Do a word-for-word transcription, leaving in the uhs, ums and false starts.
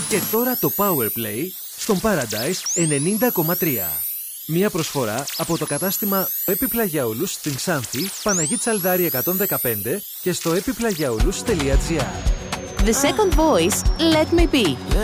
Και τώρα το Powerplay στον Paradise ενενήντα κόμμα τρία. Μία προσφορά από το κατάστημα Επιπλαγιαούλους στην Ξάνθη, Παναγή Τσαλδάρη εκατόν δεκαπέντε και στο επιπλαγιαούλους τελεία τζι άρ. The second voice, Let Me Be.